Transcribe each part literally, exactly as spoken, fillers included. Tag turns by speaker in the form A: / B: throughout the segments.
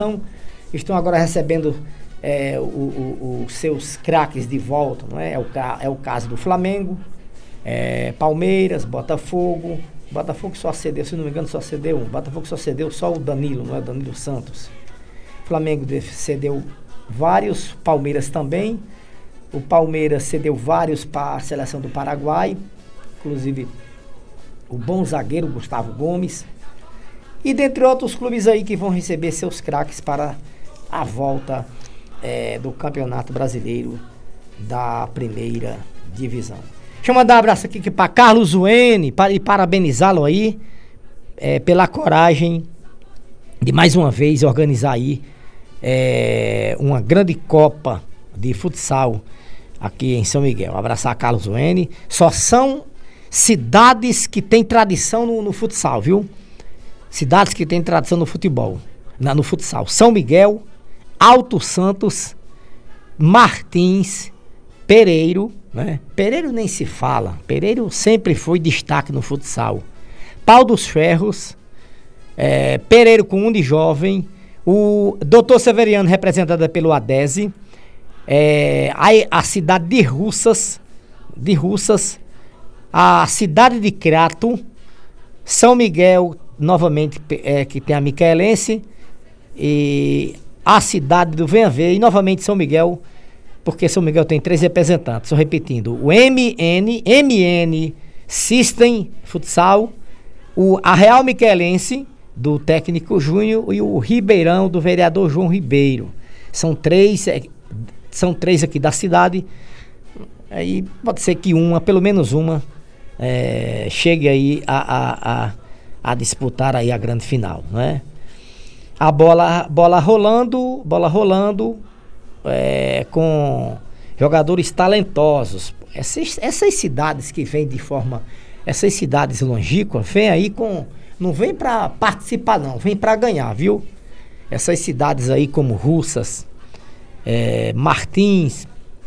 A: Estão agora recebendo é, os seus craques de volta, não é? É o, é o caso do Flamengo, é, Palmeiras, Botafogo. Botafogo só cedeu, se não me engano, só cedeu um. Botafogo só cedeu só o Danilo, não é? Danilo Santos. Flamengo cedeu vários, Palmeiras também. O Palmeiras cedeu vários para a seleção do Paraguai, inclusive o bom zagueiro Gustavo Gomes. E dentre outros clubes aí que vão receber seus craques para a volta é, do Campeonato Brasileiro da Primeira Divisão. Deixa eu mandar um abraço aqui para Carlos Zuene para, e parabenizá-lo aí é, pela coragem de mais uma vez organizar aí é, uma grande Copa de futsal aqui em São Miguel. Abraçar Carlos Zuene. Só são cidades que têm tradição no, no futsal, viu? Cidades que têm tradição no futebol, na, no futsal. São Miguel, Alto Santos, Martins, Pereiro, né? Pereiro nem se fala. Pereiro sempre foi destaque no futsal. Pau dos Ferros, é, Pereiro com um de jovem, o doutor Severiano representada pelo Adese, é, a, a cidade de Russas, de Russas, a cidade de Crato, São Miguel, novamente, é, que tem a Micaelense, e a cidade do Venha Ver, e novamente São Miguel, porque São Miguel tem três representantes, estou repetindo, o M N, M N System Futsal, o, a Real Micaelense, do técnico Júnior, e o Ribeirão, do vereador João Ribeiro. São três, é, são três aqui da cidade, aí pode ser que uma, pelo menos uma, é, chegue aí a... a, a a disputar aí a grande final, né? A bola, bola rolando, bola rolando é, com jogadores talentosos. Essas, essas cidades que vêm de forma, essas cidades longínquas, vêm aí com, não vem para participar não, vem para ganhar, viu? Essas cidades aí como Russas, é, Martins,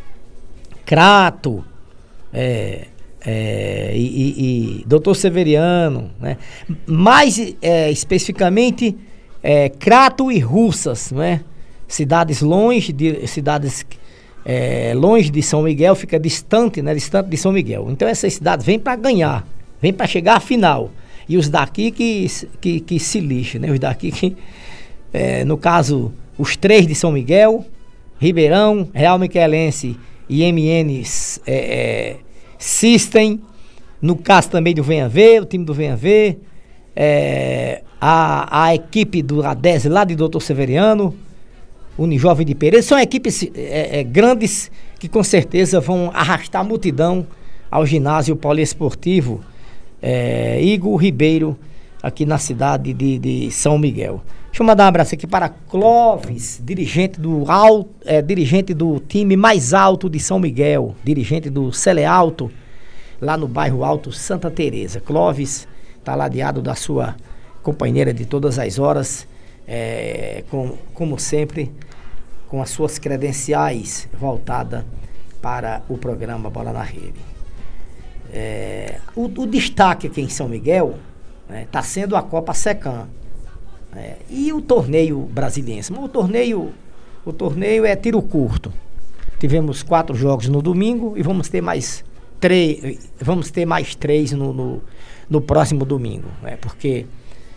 A: Crato, é, É, e, e, e doutor Severiano, né? Mais é, especificamente é, Crato e Russas, né? Cidades longe de cidades é, longe de São Miguel, fica distante, né? Distante de São Miguel. Então essas cidades vêm para ganhar, vêm para chegar à final. E os daqui que, que, que se lixem, né? Os daqui que, é, no caso, os três de São Miguel, Ribeirão, Real Micaelense e M N é, é, System, no caso também do Venha Ver, o time do Venha Ver, é, a, a equipe do Adese lá de doutor Severiano, Unijovem de Pereira, são equipes é, é, grandes que com certeza vão arrastar a multidão ao ginásio poliesportivo é, Igor Ribeiro, aqui na cidade de, de São Miguel. Deixa eu mandar um abraço aqui para Clóvis, dirigente do, alto, é, dirigente do time mais alto de São Miguel, dirigente do Cele Alto, lá no bairro Alto Santa Teresa. Clóvis está ladeado da sua companheira de todas as horas, é, com, como sempre, com as suas credenciais voltadas para o programa Bola na Rede. É, o, o destaque aqui em São Miguel está, né, sendo a Copa Secam. É, e o torneio brasiliense? O torneio, o torneio é tiro curto. Tivemos quatro jogos no domingo e vamos ter mais três, vamos ter mais três no, no, no próximo domingo, né? Porque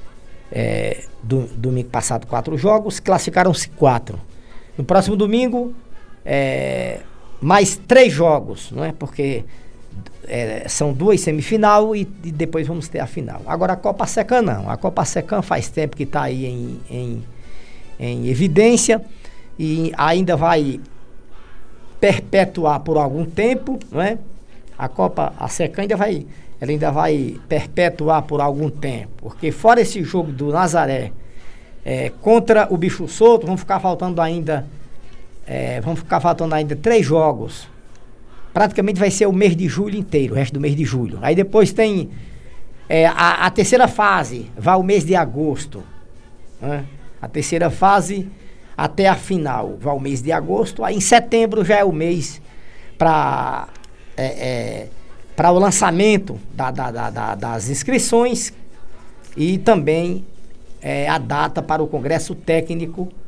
A: é, do, domingo passado quatro jogos, classificaram-se quatro. No próximo domingo, é, mais três jogos, não é? Porque É, são duas semifinal e, e depois vamos ter a final. Agora a Copa Secam não. A Copa Secam faz tempo que está aí em, em, em evidência e ainda vai perpetuar por algum tempo, não é? A Copa, a Secam ainda vai, ela ainda vai perpetuar por algum tempo, porque fora esse jogo do Nazaré é, contra o Bicho Solto, vão ficar faltando ainda, é, vão ficar faltando ainda três jogos. Praticamente vai ser o mês de julho inteiro, o resto do mês de julho. Aí depois tem é, a, a terceira fase, vai o mês de agosto, né? A terceira fase até a final, vai o mês de agosto. Aí em setembro já é o mês para é, é, para o lançamento da, da, da, da, das inscrições e também é, a data para o Congresso Técnico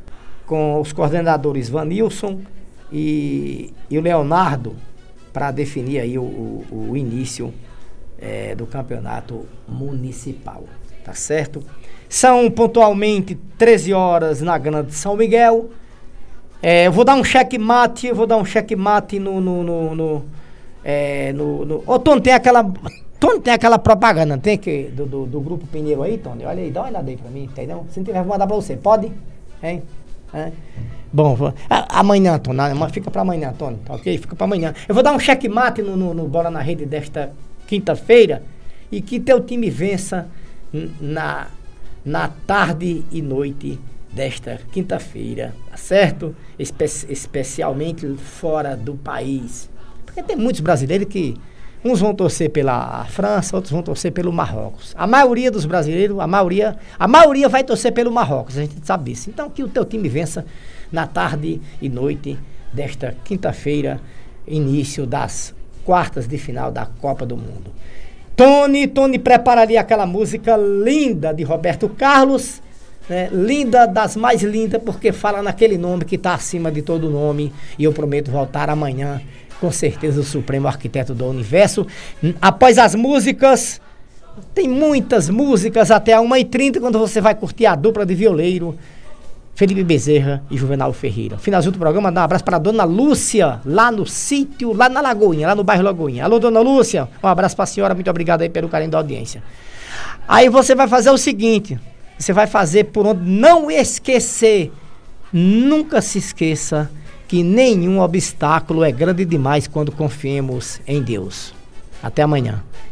A: com os coordenadores Vanilson e, e o Leonardo para definir aí o, o, o início é, do campeonato municipal, tá certo? São pontualmente treze horas na Grande São Miguel. É, eu vou dar um checkmate, eu vou dar um checkmate no... no, no, no, é, no, no... Ô, Tony, tem aquela... Tony, tem aquela propaganda, tem que, do, do, do Grupo Pneu aí, Tony? Olha aí, dá uma olhada aí pra mim, tem não? Se não tiver, vou mandar pra você, pode? Hein? É. Bom, a, amanhã, Tony, fica pra amanhã, Tony, tá ok? Fica pra amanhã. Eu vou dar um checkmate no, no, no Bola na Rede desta quinta-feira e que teu time vença na... na tarde e noite desta quinta-feira, tá certo? Espe- especialmente fora do país. Porque tem muitos brasileiros que uns vão torcer pela França, outros vão torcer pelo Marrocos. A maioria dos brasileiros, a maioria, a maioria vai torcer pelo Marrocos, a gente sabe isso. Então que o teu time vença na tarde e noite desta quinta-feira, início das quartas de final da Copa do Mundo. Tony, Tony, prepara ali aquela música linda de Roberto Carlos, né? Linda, das mais lindas, porque fala naquele nome que está acima de todo nome, e eu prometo voltar amanhã, com certeza, o Supremo Arquiteto do Universo. Após as músicas, tem muitas músicas até a uma e trinta, quando você vai curtir a dupla de violeiro, Felipe Bezerra e Juvenal Ferreira. Finalzinho do programa, dá um abraço para a dona Lúcia, lá no sítio, lá na Lagoinha, lá no bairro Lagoinha. Alô, dona Lúcia, um abraço para a senhora, muito obrigado aí pelo carinho da audiência. Aí você vai fazer o seguinte, você vai fazer por onde não esquecer, nunca se esqueça que nenhum obstáculo é grande demais quando confiemos em Deus. Até amanhã.